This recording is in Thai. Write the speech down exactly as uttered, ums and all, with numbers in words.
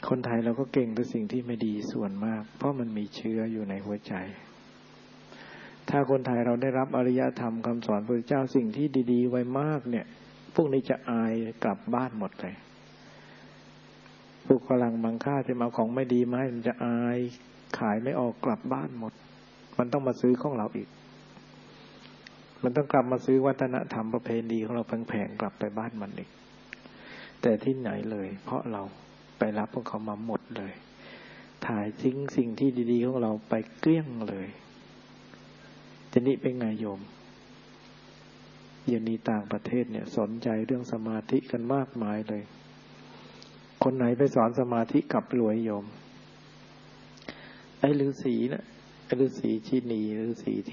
คนไทยเราก็เก่งแต่สิ่งที่ไม่ดีส่วนมากเพราะมันมีเชื้ออยู่ในหัวใจถ้าคนไทยเราได้รับอริยธรรมคำสอนพระพุทธเจ้าสิ่งที่ดีๆไว้มากเนี่ยพวกนี้จะอายกลับบ้านหมดเลยพวกฝรั่งมังค่าที่มาของไม่ดีมาให้มันจะอายขายไม่ออกกลับบ้านหมดมันต้องมาซื้อของเราอีกมันต้องกลับมาซื้อวัฒนธรรมประเพณีของเราแพงๆกลับไปบ้านมันอีกแต่ที่ไหนเลยเพราะเราไปรับพวกเขามาหมดเลยถ่ายทิ้งสิ่งที่ดีๆของเราไปเกลี้ยงเลยทีนี้เป็นไงโยมอย่างนี้ต่างประเทศเนี่ยสนใจเรื่องสมาธิกันมากมายเลยคนไหนไปสอนสมาธิกลับรวยโยมไอ้ฤาษีนะไอ้ฤาษีชีนีฤาษี